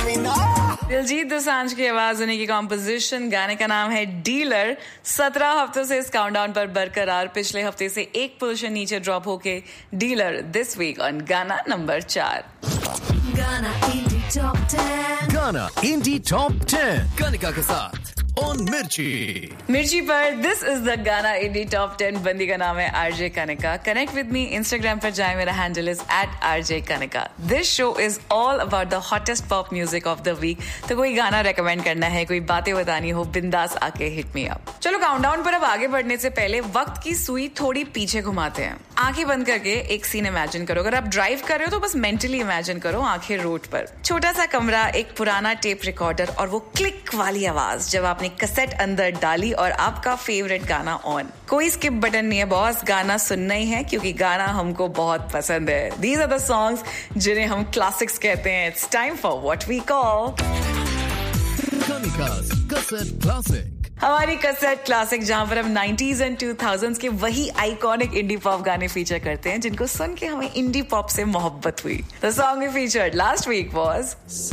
दिलजीत दोसांझ की आवाज, उन्हीं की कॉम्पोजिशन, गाने का नाम है डीलर। 17 हफ्तों से इस काउंटडाउन पर बरकरार, पिछले हफ्ते से एक पोजीशन नीचे ड्रॉप होके डीलर दिस वीक ऑन गाना नंबर 4। गाना इंडी टॉप 10, गाना इंडी टॉप 10 कनिका के साथ ऑन मिर्ची पर दिस इज द गाना इंडी टॉप 10। बंदी का नाम है RJ Kanika. Connect with me, Instagram पर जाए, मेरा handle is @RJ Kanika। This show is all about the hottest pop music of the week. तो कोई गाना रेकमेंड करना है, कोई बातें बतानी हो, बिंदास आके हिट मी अप। चलो काउंटडाउन पर अब आगे बढ़ने से पहले वक्त की सुई थोड़ी पीछे घुमाते हैं। आंखें बंद करके एक सीन इमेजिन करो। अगर आप ड्राइव कर रहे हो तो बस मेंटली इमेजिन करो, आंखें रोड पर, छोटा सा कमरा, एक पुराना टेप रिकॉर्डर और वो क्लिक वाली आवाज जब आपने कैसेट अंदर डाली और आपका फेवरेट गाना ऑन। कोई स्किप बटन नहीं है बॉस, गाना सुनना ही है क्योंकि गाना हमको बहुत पसंद है। These are the songs जिन्हें हम क्लासिक्स कहते हैं। It's time for what we call कनिका's cassette classic. हमारी कैसेट क्लासिक, जहां पर हम 90s एंड 2000s के वही आइकॉनिक इंडी पॉप गाने फीचर करते हैं जिनको सुन के हमें इंडी पॉप से मोहब्बत हुई। The song we featured last week was